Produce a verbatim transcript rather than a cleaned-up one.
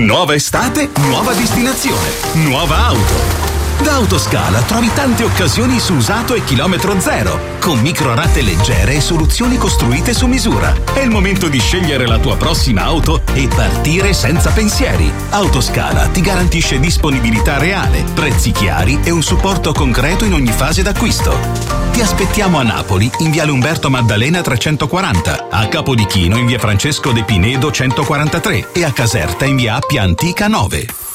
Nuova estate, nuova destinazione, nuova auto. Da Autoscala trovi tante occasioni su usato e chilometro zero, con microrate leggere e soluzioni costruite su misura. È il momento di scegliere la tua prossima auto e partire senza pensieri. Autoscala ti garantisce disponibilità reale, prezzi chiari e un supporto concreto in ogni fase d'acquisto. Ti aspettiamo a Napoli in viale Umberto Maddalena trecentoquaranta, a Capodichino in via Francesco De Pinedo centoquarantatré e a Caserta in via Appia Antica nove.